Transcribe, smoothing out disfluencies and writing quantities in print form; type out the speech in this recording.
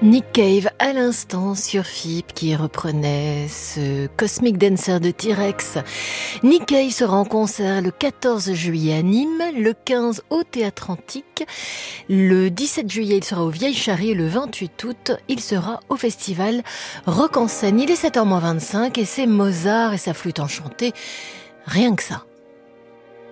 Nick Cave à l'instant sur FIP qui reprenait ce Cosmic Dancer de T-Rex. Nick Cave sera en concert le 14 juillet à Nîmes, le 15 au Théâtre Antique, le 17 juillet il sera au Vieilles Charrues et le 28 août il sera au festival Rock en Seine. Il est 7h-25 et c'est Mozart et sa flûte enchantée, rien que ça.